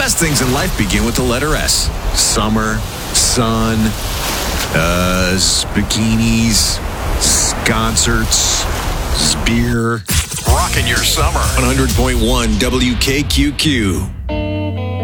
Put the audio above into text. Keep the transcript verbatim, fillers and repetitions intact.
best things in life begin with the letter S. Summer, sun, uh, bikinis, concerts, beer. Rocking your summer. one hundred point one W K Q Q.